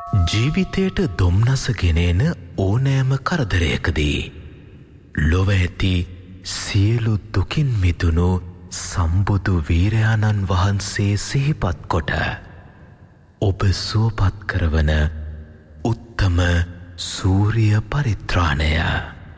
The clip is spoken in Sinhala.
ජීවිතයට දොම්නස ගෙනේන ඕනෑම කරදරයකදී ලොව ඇති සියලු දුකින් මිදුණු සම්බුදු වීරයාණන් වහන්සේ සිහිපත් කොට ඔබ සුවපත් කරවන උත්තම සූරිය පරිත්‍රාණය